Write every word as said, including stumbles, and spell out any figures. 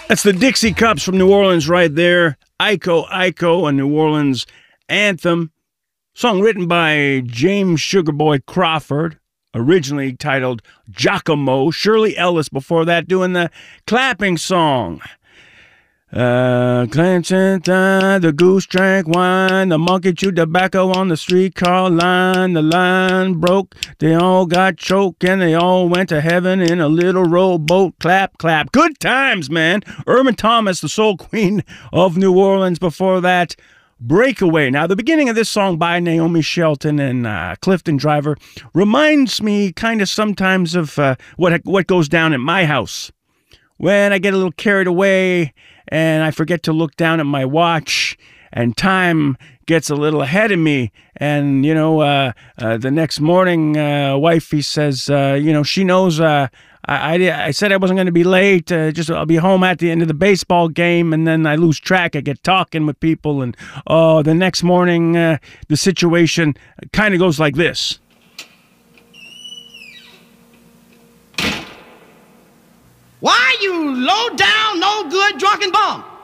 That's the Dixie Cups from New Orleans right there. Iko Iko, a New Orleans anthem. Song written by James Sugarboy Crawford, originally titled Giacomo. Shirley Ellis before that doing the clapping song. Uh, clenching time, the goose drank wine, the monkey chewed tobacco on the streetcar line. The line broke, they all got choked, and they all went to heaven in a little rowboat. Clap, clap. Good times, man. Irma Thomas, the soul queen of New Orleans. Before that, Breakaway. Now, the beginning of this song by Naomi Shelton and uh, Clifton Driver reminds me kind of sometimes of uh, what what goes down at my house. When I get a little carried away and I forget to look down at my watch and time gets a little ahead of me, and, you know, uh, uh, the next morning, uh, wifey says, uh, you know, she knows uh, I, I, I said I wasn't going to be late, uh, just I'll be home at the end of the baseball game, and then I lose track. I get talking with people, and, oh, the next morning, uh, the situation kind of goes like this. Why, you low down, no good, drunken bum?